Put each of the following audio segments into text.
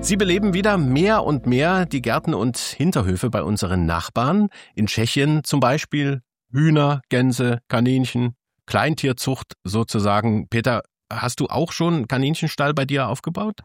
Sie beleben wieder mehr und mehr die Gärten und Hinterhöfe bei unseren Nachbarn. In Tschechien zum Beispiel Hühner, Gänse, Kaninchen, Kleintierzucht sozusagen. Peter, hast du auch schon einen Kaninchenstall bei dir aufgebaut?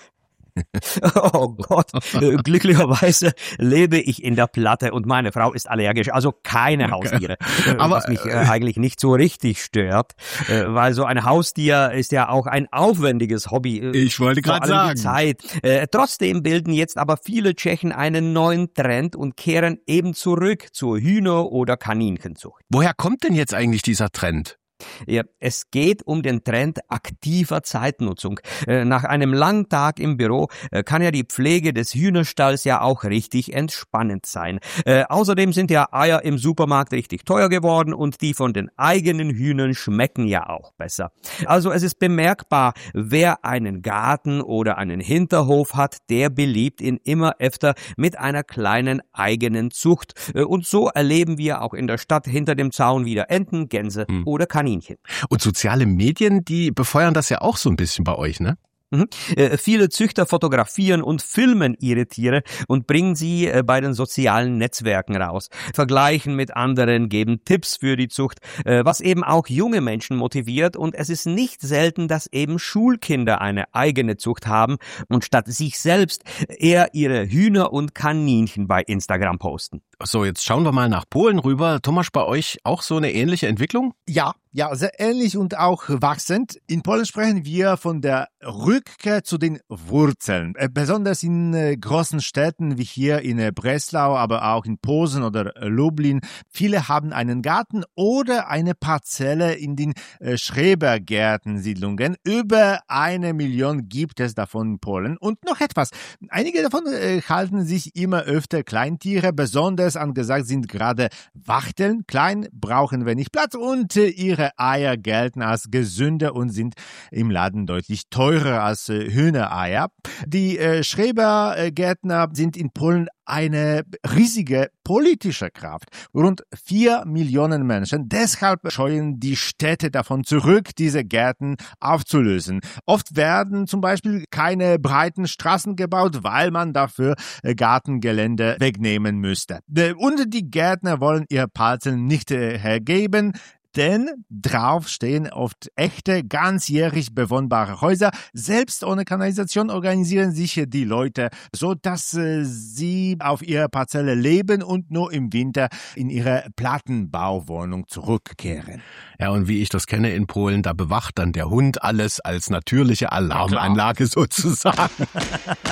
Oh Gott, glücklicherweise lebe ich in der Platte und meine Frau ist allergisch, also keine Haustiere. Aber was mich eigentlich nicht so richtig stört, weil so ein Haustier ist ja auch ein aufwendiges Hobby. Ich wollte gerade sagen. Die Zeit. Trotzdem bilden jetzt aber viele Tschechen einen neuen Trend und kehren eben zurück zur Hühner- oder Kaninchenzucht. Woher kommt denn jetzt eigentlich dieser Trend? Ja, es geht um den Trend aktiver Zeitnutzung. Nach einem langen Tag im Büro kann ja die Pflege des Hühnerstalls ja auch richtig entspannend sein. Außerdem sind ja Eier im Supermarkt richtig teuer geworden und die von den eigenen Hühnern schmecken ja auch besser. Also es ist bemerkbar, wer einen Garten oder einen Hinterhof hat, der beliebt ihn immer öfter mit einer kleinen eigenen Zucht. Und so erleben wir auch in der Stadt hinter dem Zaun wieder Enten, Gänse oder Kaninchen. Und soziale Medien, die befeuern das ja auch so ein bisschen bei euch, ne? Viele Züchter fotografieren und filmen ihre Tiere und bringen sie bei den sozialen Netzwerken raus, vergleichen mit anderen, geben Tipps für die Zucht, was eben auch junge Menschen motiviert, und es ist nicht selten, dass eben Schulkinder eine eigene Zucht haben und statt sich selbst eher ihre Hühner und Kaninchen bei Instagram posten. So, jetzt schauen wir mal nach Polen rüber. Thomas, bei euch auch so eine ähnliche Entwicklung? Ja, sehr ähnlich und auch wachsend. In Polen sprechen wir von der Rückkehr zu den Wurzeln. Besonders in großen Städten wie hier in Breslau, aber auch in Posen oder Lublin. Viele haben einen Garten oder eine Parzelle in den Schrebergärtensiedlungen. Über 1 Million gibt es davon in Polen. Und noch etwas. Einige davon halten sich immer öfter Kleintiere. Besonders angesagt sind gerade Wachteln. Klein, brauchen wenig Platz und ihre Eier gelten als gesünder und sind im Laden deutlich teurer als Hühnereier. Die Schrebergärtner sind in Polen eine riesige politische Kraft. Rund 4 Millionen Menschen. Deshalb scheuen die Städte davon zurück, diese Gärten aufzulösen. Oft werden zum Beispiel keine breiten Straßen gebaut, weil man dafür Gartengelände wegnehmen müsste. Und die Gärtner wollen ihr Parzeln nicht hergeben, denn drauf stehen oft echte, ganzjährig bewohnbare Häuser. Selbst ohne Kanalisation organisieren sich die Leute so, dass sie auf ihrer Parzelle leben und nur im Winter in ihre Plattenbauwohnung zurückkehren. Ja, und wie ich das kenne in Polen, da bewacht dann der Hund alles als natürliche Alarmanlage sozusagen.